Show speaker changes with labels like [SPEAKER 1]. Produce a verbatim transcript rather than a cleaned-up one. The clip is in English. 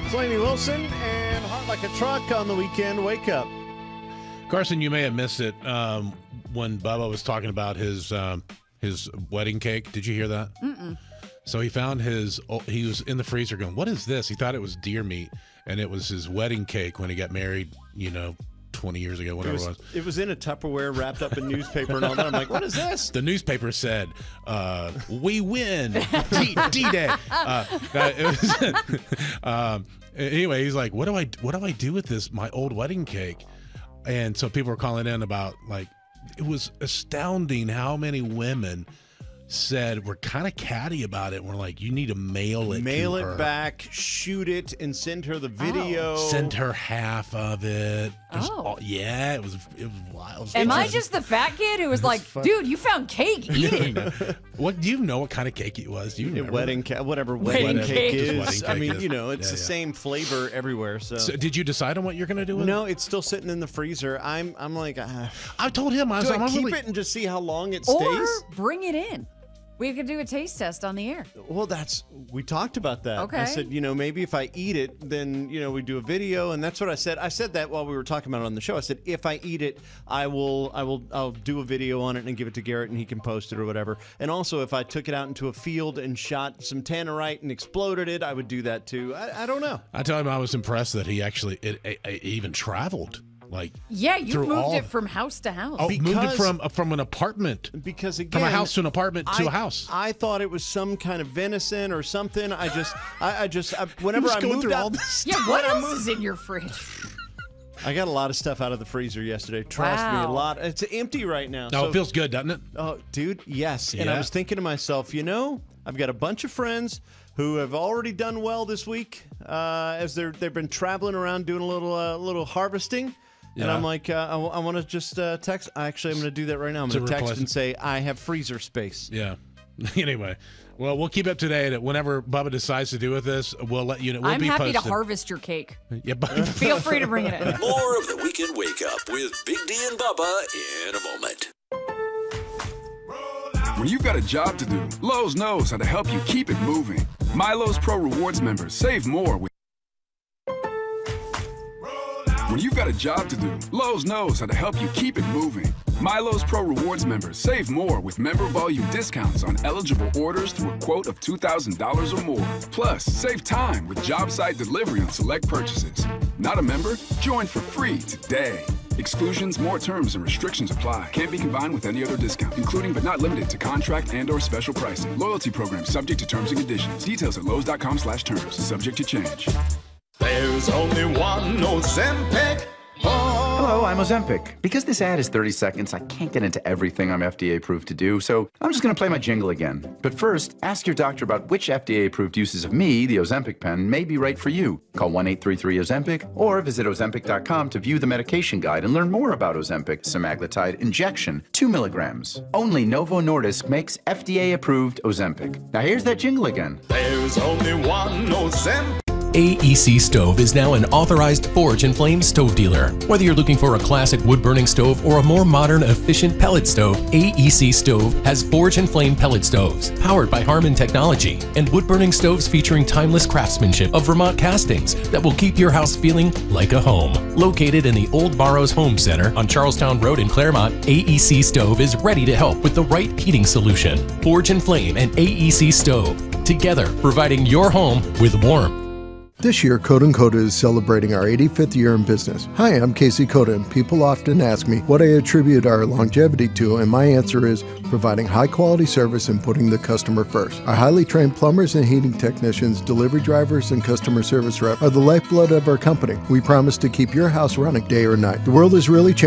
[SPEAKER 1] Laney Wilson and Heart Like a Truck on the weekend wake up.
[SPEAKER 2] Carson, you may have missed it um, when Bubba was talking about his um, his wedding cake. Did you hear that?
[SPEAKER 3] Mm-mm.
[SPEAKER 2] So he found his, he was in the freezer going, what is this? He thought it was deer meat, and it was his wedding cake when he got married, you know, twenty years ago, whatever
[SPEAKER 1] it was,
[SPEAKER 2] it was.
[SPEAKER 1] It was in a Tupperware wrapped up in newspaper and all that. I'm like, what is this?
[SPEAKER 2] The newspaper said, uh, we win, D- D-Day. Uh, it was, um, anyway, he's like, what do I what do I do with this, my old wedding cake? And so people were calling in about, like, it was astounding how many women said we're kind of catty about it. We're like, you need to mail it
[SPEAKER 1] Mail
[SPEAKER 2] to
[SPEAKER 1] it
[SPEAKER 2] her.
[SPEAKER 1] back, shoot it, and send her the video.
[SPEAKER 2] Send her half of it. Just
[SPEAKER 3] Oh.
[SPEAKER 2] all- yeah, it was it was wild.
[SPEAKER 3] Am I
[SPEAKER 2] It
[SPEAKER 3] just the fat kid who was like, dude, you found cake, eat it?
[SPEAKER 2] What do you know? What kind of cake it was? Do you
[SPEAKER 1] Yeah,
[SPEAKER 2] remember?
[SPEAKER 1] wedding cake, whatever
[SPEAKER 3] Wedding
[SPEAKER 1] wedding,
[SPEAKER 3] cake.
[SPEAKER 1] cake is.
[SPEAKER 2] Just wedding
[SPEAKER 1] I
[SPEAKER 2] cake
[SPEAKER 1] mean,
[SPEAKER 2] is.
[SPEAKER 1] you know, it's
[SPEAKER 2] Yeah,
[SPEAKER 1] the
[SPEAKER 2] yeah.
[SPEAKER 1] same flavor everywhere. So,
[SPEAKER 2] So did you decide on what you're going to do with
[SPEAKER 1] no,
[SPEAKER 2] it?
[SPEAKER 1] it's still sitting in the freezer. I'm, I'm like, uh,
[SPEAKER 2] I told him I was.
[SPEAKER 1] do I
[SPEAKER 2] I'm
[SPEAKER 1] keep
[SPEAKER 2] really,
[SPEAKER 1] it and just see how long it
[SPEAKER 3] Or
[SPEAKER 1] stays?
[SPEAKER 3] bring it in. We could do a taste test on the air.
[SPEAKER 1] Well, that's we talked about that.
[SPEAKER 3] Okay.
[SPEAKER 1] I said, you know, maybe if I eat it, then you know we do a video, and that's what I said. I said that while we were talking about it on the show. I said, if I eat it, I will, I will, I'll do a video on it and give it to Garrett, and he can post it or whatever. And also, if I took it out into a field and shot some tannerite and exploded it, I would do that too. I, I don't know.
[SPEAKER 2] I told him I was impressed that he actually it, it, it even traveled. Like
[SPEAKER 3] Yeah, you
[SPEAKER 2] through
[SPEAKER 3] moved
[SPEAKER 2] all-
[SPEAKER 3] it from house to house.
[SPEAKER 2] Oh, moved it
[SPEAKER 1] Because-
[SPEAKER 2] from uh, from an apartment,
[SPEAKER 1] Because again,
[SPEAKER 2] from a house to an apartment to
[SPEAKER 1] I,
[SPEAKER 2] a house.
[SPEAKER 1] I thought it was some kind of venison or something. I just, I, I just, I, whenever
[SPEAKER 2] was
[SPEAKER 1] I
[SPEAKER 2] going
[SPEAKER 1] moved
[SPEAKER 2] through
[SPEAKER 1] out,
[SPEAKER 2] all this
[SPEAKER 3] yeah, what else is in your fridge?
[SPEAKER 1] I got a lot of stuff out of the freezer yesterday. Trust me, a
[SPEAKER 3] Wow.
[SPEAKER 1] lot. It's empty right now.
[SPEAKER 2] No,
[SPEAKER 1] so,
[SPEAKER 2] it feels good, doesn't it?
[SPEAKER 1] oh, dude, yes. And I
[SPEAKER 2] Yeah.
[SPEAKER 1] was thinking to myself, you know, I've got a bunch of friends who have already done well this week uh, as they're they've been traveling around doing a little uh, little harvesting. And
[SPEAKER 2] Yeah.
[SPEAKER 1] I'm like, uh, I, want to just uh, text. Actually, I'm going to do that right now. I'm
[SPEAKER 2] To
[SPEAKER 1] going to text
[SPEAKER 2] replace-
[SPEAKER 1] and say I have freezer space.
[SPEAKER 2] Yeah. Anyway, well, we'll keep up to date. Whenever Bubba decides to do with this, we'll let you know. We'll
[SPEAKER 3] I'm
[SPEAKER 2] be
[SPEAKER 3] happy
[SPEAKER 2] posted.
[SPEAKER 3] to harvest your cake.
[SPEAKER 2] Yeah, but
[SPEAKER 3] Feel free to bring it in.
[SPEAKER 4] More of the Weekend Wake Up with Big D and Bubba in a moment.
[SPEAKER 5] When you've got a job to do, Lowe's knows how to help you keep it moving. MyLowe's Pro Rewards members save more with. When you've got a job to do, Lowe's knows how to help you keep it moving. MyLowe's Pro Rewards members save more with member volume discounts on eligible orders through a quote of two thousand dollars or more. Plus, save time with job site delivery on select purchases. Not a member? Join for free today. Exclusions, more terms, and restrictions apply. Can't be combined with any other discount, including but not limited to contract and or special pricing. Loyalty program subject to terms and conditions. Details at lowes.com slash terms. Subject to change.
[SPEAKER 6] There's only one Ozempic.
[SPEAKER 7] Hello, I'm Ozempic. Because this ad is thirty seconds, I can't get into everything I'm F D A approved to do, so I'm just going to play my jingle again. But first, ask your doctor about which F D A approved uses of me, the Ozempic pen, may be right for you. Call one eight three three Ozempic or visit Ozempic dot com to view the medication guide and learn more about Ozempic semaglutide injection, two milligrams. Only Novo Nordisk makes F D A approved Ozempic. Now here's that jingle again.
[SPEAKER 6] There's only one Ozempic.
[SPEAKER 8] A E C Stove is now an authorized Forge and Flame stove dealer. Whether you're looking for a classic wood-burning stove or a more modern, efficient pellet stove, A E C Stove has Forge and Flame pellet stoves, powered by Harman Technology, and wood-burning stoves featuring timeless craftsmanship of Vermont castings that will keep your house feeling like a home. Located in the Old Barrows Home Center on Charlestown Road in Claremont, A E C Stove is ready to help with the right heating solution. Forge and Flame and A E C Stove, together providing your home with warmth.
[SPEAKER 9] This year, Coda and Coda is celebrating our eighty-fifth year in business. Hi, I'm Casey Coda, and people often ask me what I attribute our longevity to, and my answer is providing high-quality service and putting the customer first. Our highly trained plumbers and heating technicians, delivery drivers, and customer service rep are the lifeblood of our company. We promise to keep your house running day or night. The world is really changing.